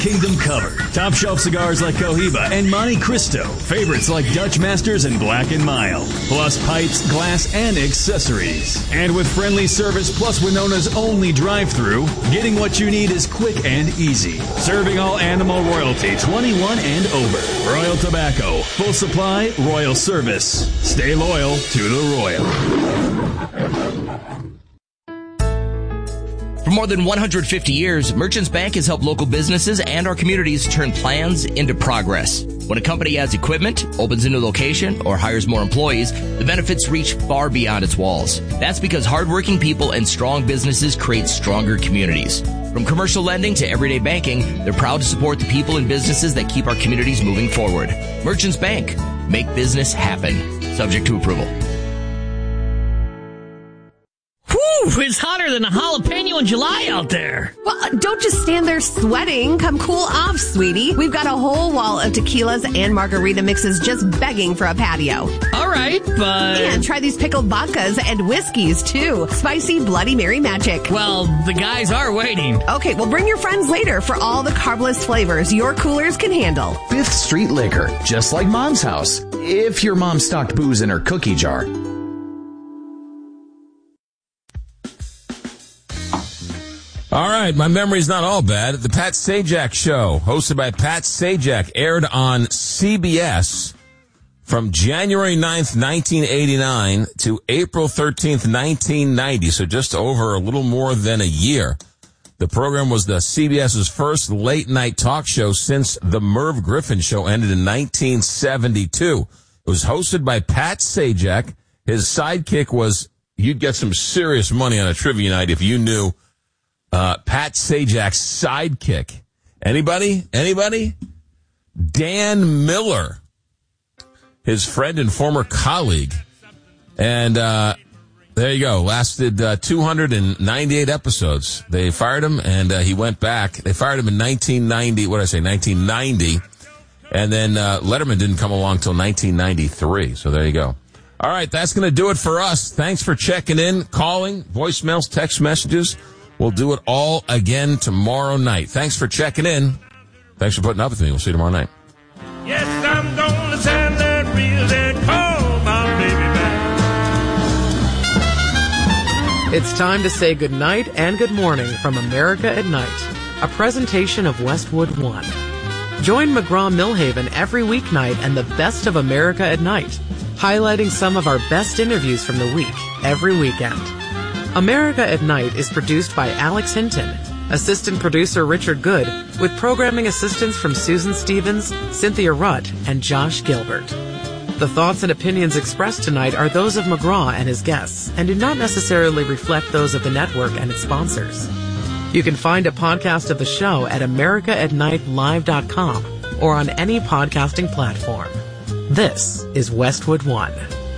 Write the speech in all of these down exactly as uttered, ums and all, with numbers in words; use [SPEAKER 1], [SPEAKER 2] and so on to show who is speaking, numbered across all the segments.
[SPEAKER 1] Kingdom Cover, top shelf cigars like Cohiba and Monte Cristo, favorites like Dutch Masters and Black and Mild, plus pipes, glass, and accessories. And with friendly service plus Winona's only drive-thru, getting what you need is quick and easy. Serving all animal royalty, twenty-one and over. Royal Tobacco, full supply, Royal service. Stay loyal to the Royal.
[SPEAKER 2] For more than one hundred fifty years, Merchants Bank has helped local businesses and our communities turn plans into progress. When a company adds equipment, opens a new location, or hires more employees, the benefits reach far beyond its walls. That's because hardworking people and strong businesses create stronger communities. From commercial lending to everyday banking, they're proud to support the people and businesses that keep our communities moving forward. Merchants Bank. Make business happen. Subject to approval.
[SPEAKER 3] It's hotter than a jalapeno in July out there.
[SPEAKER 4] Well, don't just stand there sweating. Come cool off, sweetie. We've got a whole wall of tequilas and margarita mixes just begging for a patio.
[SPEAKER 3] All right, but...
[SPEAKER 4] And try these pickled vodkas and whiskeys, too. Spicy Bloody Mary magic.
[SPEAKER 3] Well, the guys are waiting.
[SPEAKER 4] Okay, well, bring your friends later for all the carbless flavors your coolers can handle.
[SPEAKER 5] Fifth Street Liquor, just like Mom's house. If your mom stocked booze in her cookie jar.
[SPEAKER 6] All right, my memory's not all bad. The Pat Sajak Show, hosted by Pat Sajak, aired on C B S from January ninth, nineteen eighty-nine to April thirteenth, nineteen ninety, so just over a little more than a year. The program was the CBS's first late-night talk show since The Merv Griffin Show ended in nineteen seventy-two. It was hosted by Pat Sajak. His sidekick was, you'd get some serious money on a trivia night if you knew Uh, Pat Sajak's sidekick. Anybody? Anybody? Dan Miller, his friend and former colleague. And, uh, there you go. Lasted, uh, two hundred ninety-eight episodes. They fired him and, uh, he went back. They fired him in nineteen ninety. What did I say? nineteen ninety. And then, uh, Letterman didn't come along till nineteen ninety-three. So there you go. All right. That's going to do it for us. Thanks for checking in, calling, voicemails, text messages. We'll do it all again tomorrow night. Thanks for checking in. Thanks for putting up with me. We'll see you tomorrow night.
[SPEAKER 7] Yes, I'm gonna send that reel and call my baby back.
[SPEAKER 8] It's time to say good night and good morning from America at Night, a presentation of Westwood One. Join McGraw-Millhaven every weeknight and the best of America at Night, highlighting some of our best interviews from the week every weekend. America at Night is produced by Alex Hinton, assistant producer Richard Good, with programming assistance from Susan Stevens, Cynthia Rutt, and Josh Gilbert. The thoughts and opinions expressed tonight are those of McGraw and his guests, and do not necessarily reflect those of the network and its sponsors. You can find a podcast of the show at america at night live dot com or on any podcasting platform. This is Westwood One.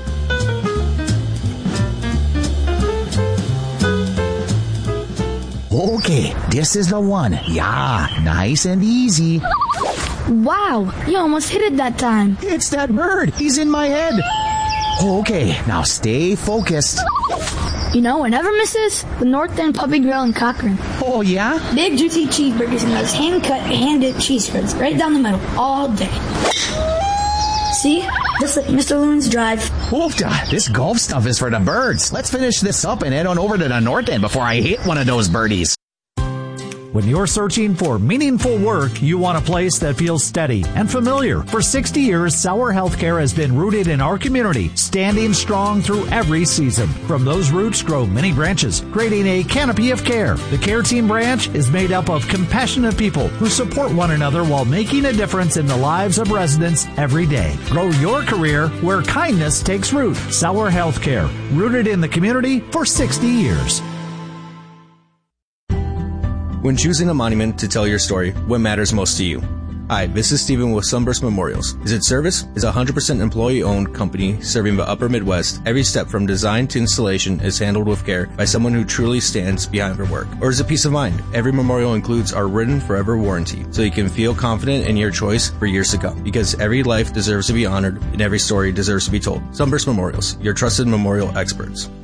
[SPEAKER 9] Okay, this is the one. Yeah, nice and easy.
[SPEAKER 10] Wow, you almost hit it that time.
[SPEAKER 9] It's that bird. He's in my head. Okay, now stay focused.
[SPEAKER 10] You know what never misses? The North End Puppy Grill in Cochrane.
[SPEAKER 9] Oh, yeah?
[SPEAKER 10] Big, juicy cheeseburgers and those hand-cut, hand-dipped cheese spreads right down the middle all day. See? Just like Mister Loon's Drive.
[SPEAKER 9] Oofda, this golf stuff is for the birds. Let's finish this up and head on over to the North End before I hit one of those birdies.
[SPEAKER 11] When you're searching for meaningful work, you want a place that feels steady and familiar. For sixty years, Sauer Healthcare has been rooted in our community, standing strong through every season. From those roots grow many branches, creating a canopy of care. The Care Team branch is made up of compassionate people who support one another while making a difference in the lives of residents every day. Grow your career where kindness takes root. Sauer Healthcare, rooted in the community for sixty years.
[SPEAKER 12] When choosing a monument to tell your story, what matters most to you? Hi, this is Steven with Sunburst Memorials. Is it service? Is a one hundred percent employee-owned company serving the upper Midwest. Every step from design to installation is handled with care by someone who truly stands behind their work. Or is it peace of mind? Every memorial includes our written forever warranty, so you can feel confident in your choice for years to come. Because every life deserves to be honored and every story deserves to be told. Sunburst Memorials, your trusted memorial experts.